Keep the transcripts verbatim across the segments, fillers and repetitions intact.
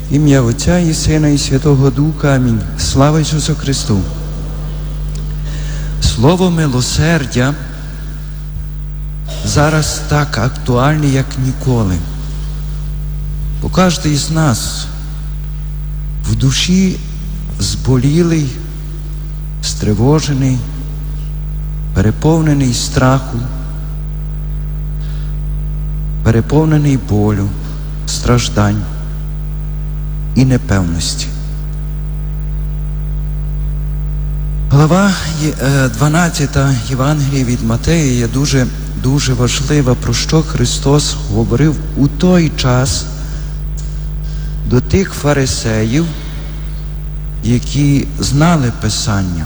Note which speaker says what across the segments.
Speaker 1: Ім'я Отця і Сина і Святого Духа. Амінь. Слава Ісусу Христу! Слово милосердя зараз так актуальне, як ніколи. Бо кожен із нас в душі зболілий, стривожений, переповнений страху, переповнений болю, страждань і непевності. Глава дванадцята Євангелія від Матея є дуже, дуже важлива, про що Христос говорив у той час до тих фарисеїв, які знали Писання.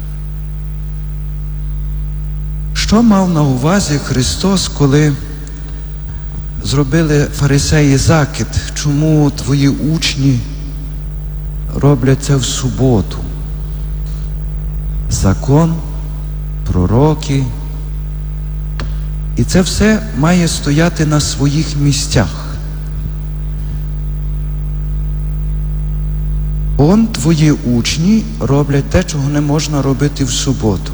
Speaker 1: Що мав на увазі Христос, коли зробили фарисеї закид? Чому твої учні роблять це в суботу? Закон, пророки. І це все має стояти на своїх місцях. Он твої учні роблять те, чого не можна робити в суботу.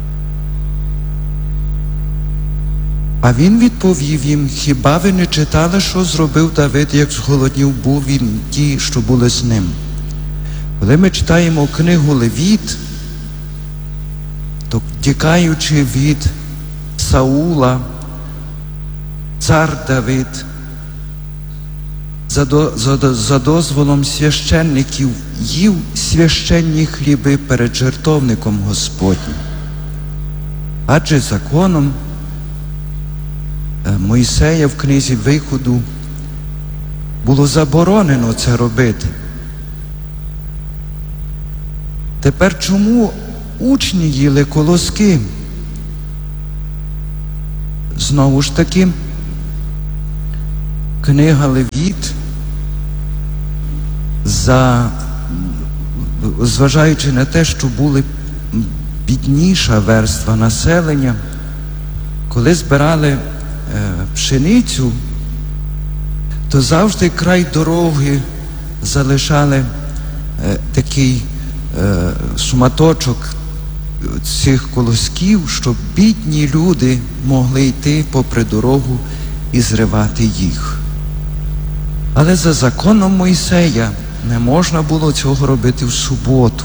Speaker 1: А він відповів їм: хіба ви не читали, що зробив Давид, як зголоднів був він ті, що були з ним? Коли ми читаємо книгу Левіт, то тікаючи від Саула, цар Давид за, до, за, за дозволом священників їв священні хліби перед жертовником Господнім. Адже законом Мойсея в книзі Виходу було заборонено це робити. Тепер чому учні їли колоски? Знову ж таки, книга Левіт, за, зважаючи на те, що були бідніша верства населення, коли збирали пшеницю, то завжди край дороги залишали е, такий е, шматочок цих колосків, щоб бідні люди могли йти попри дорогу і зривати їх. Але за законом Мойсея не можна було цього робити в суботу.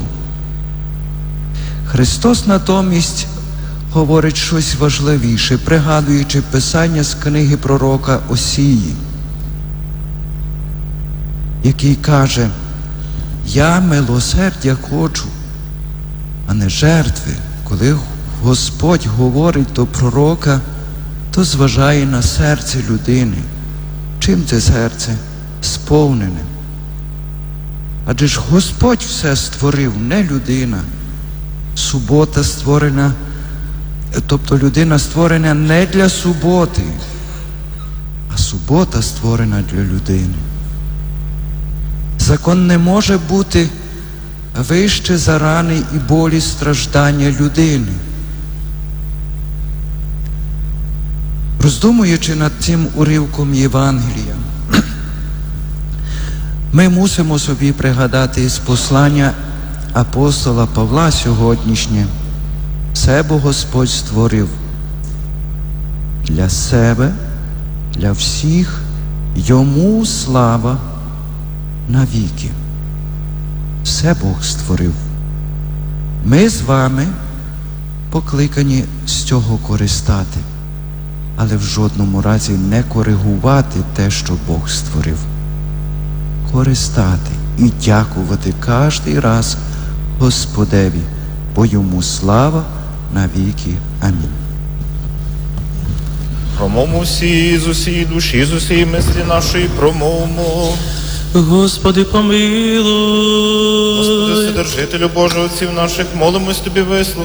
Speaker 1: Христос натомість говорить щось важливіше, пригадуючи Писання з книги пророка Осії, який каже: «Я милосердя хочу, а не жертви». Коли Господь говорить до пророка, то зважає на серце людини. Чим це серце сповнене? Адже ж Господь все створив, не людина. Субота створена, тобто людина створена не для суботи, а субота створена для людини. Закон не може бути вище за рани і болі страждання людини. Роздумуючи над цим уривком Євангелія, ми мусимо собі пригадати з послання апостола Павла сьогоднішнє: все бо Господь створив для себе, для всіх, йому слава навіки. Все Бог створив. Ми з вами покликані з цього користати, але в жодному разі не коригувати те, що Бог створив. Користати і дякувати кожний раз Господеві, бо йому слава навіки. Амінь.
Speaker 2: Промовмо всі з усієї душі, з усієї мислі нашої, промовмо.
Speaker 3: Господи, помилуй.
Speaker 2: Господи, Вседержителю Божий, отців наших, молимось Тобі, вислухай.